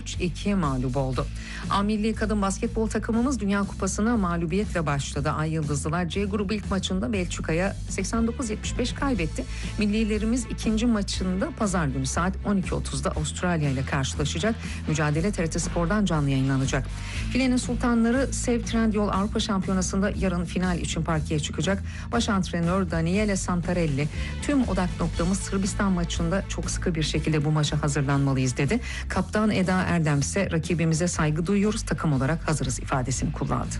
3-2 mağlup oldu. A Milli Kadın Basketbol takımımız Dünya Kupası'na mağlubiyetle başladı. Ay Yıldızlılar C grubu ilk maçında Belçika'ya 89-75 kaybetti. Millilerimiz ikinci maçında pazar günü saat 12.30'da Avustralya ile karşılaşacak. Mücadele TRT Spor'dan canlı yayınlanacak. Filenin Sultanları Sev Trendyol Avrupa Şampiyonası'nda yarın final için parkeye çıkacak. Baş antrenör Daniele Santarelli, tüm odak noktamız Sırbistan maçında çok sıkı bir şekilde bu maça hazırlanmalıyız dedi. Kaptan Eda Erdem ise rakibimize saygı duyuyoruz, takım olarak hazırız ifadesini kullandı.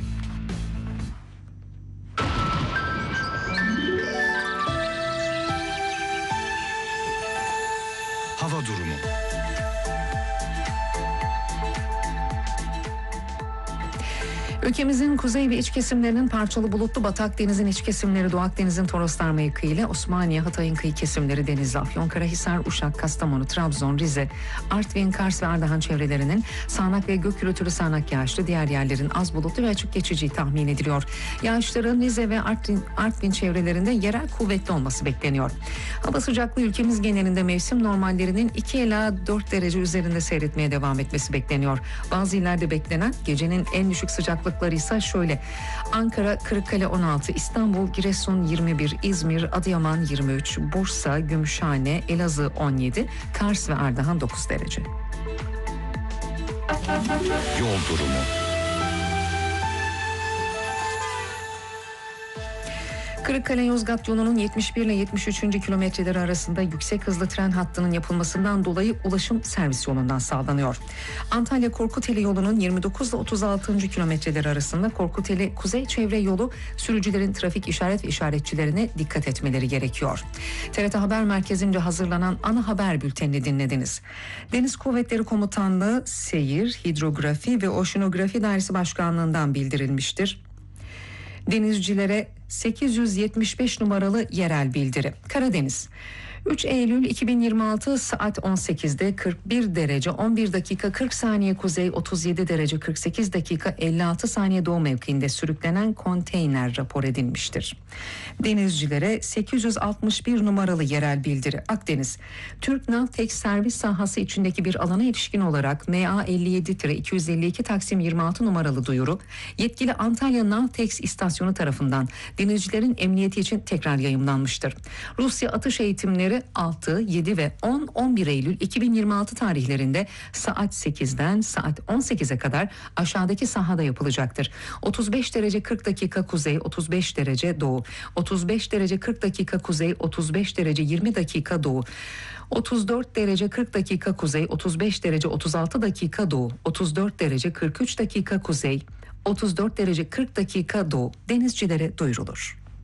Hava durumu. Ülkemizin kuzey ve iç kesimlerinin parçalı bulutlu, Batı Akdeniz'in iç kesimleri, Doğu Akdeniz'in Toroslar mevkii ile Osmaniye, Hatay'ın kıyı kesimleri, Denizli, Afyonkarahisar, Uşak, Kastamonu, Trabzon, Rize, Artvin, Kars ve Ardahan çevrelerinin sağanak ve gök gürültülü sağanak yağışlı, diğer yerlerin az bulutlu ve açık geçici tahmin ediliyor. Yağışların Rize ve Artvin çevrelerinde yerel kuvvetli olması bekleniyor. Hava sıcaklığı ülkemiz genelinde mevsim normallerinin 2 ila 4 derece üzerinde seyretmeye devam etmesi bekleniyor. Bazı illerde beklenen gecenin en düşük sıcaklıkları ise şöyle: Ankara, Kırıkkale 16, İstanbul, Giresun 21, İzmir, Adıyaman 23, Bursa, Gümüşhane, Elazığ 17, Kars ve Ardahan 9 derece. Yol durumu. Kırıkkale-Yozgat yolunun 71 ile 73. kilometreleri arasında yüksek hızlı tren hattının yapılmasından dolayı ulaşım servis yolundan sağlanıyor. Antalya-Korkuteli yolunun 29 ile 36. kilometreleri arasında Korkuteli Kuzey Çevre Yolu, sürücülerin trafik işaret ve işaretçilerine dikkat etmeleri gerekiyor. TRT Haber Merkezi'nce hazırlanan ana haber bültenini dinlediniz. Deniz Kuvvetleri Komutanlığı Seyir, Hidrografi ve Oşinografi Dairesi Başkanlığı'ndan bildirilmiştir. Denizcilere 875 numaralı yerel bildiri. Karadeniz. 3 Eylül 2026 saat 18'de 41 derece 11 dakika 40 saniye kuzey, 37 derece 48 dakika 56 saniye doğu mevkiinde sürüklenen konteyner rapor edilmiştir. Denizcilere 861 numaralı yerel bildiri. Akdeniz. Türk Navtex servis sahası içindeki bir alana ilişkin olarak MA 57-252 Taksim 26 numaralı duyuru yetkili Antalya Navtex istasyonu tarafından denizcilerin emniyeti için tekrar yayımlanmıştır. Rusya atış eğitimleri 6, 7 ve 10-11 Eylül 2026 tarihlerinde saat 8'den saat 18'e kadar aşağıdaki sahada yapılacaktır. 35 derece 40 dakika kuzey, 35 derece doğu, 35 derece 40 dakika kuzey, 35 derece 20 dakika doğu, 34 derece 40 dakika kuzey, 35 derece 36 dakika doğu, 34 derece 43 dakika kuzey, 34 derece 40 dakika doğu denizcilere duyurulur.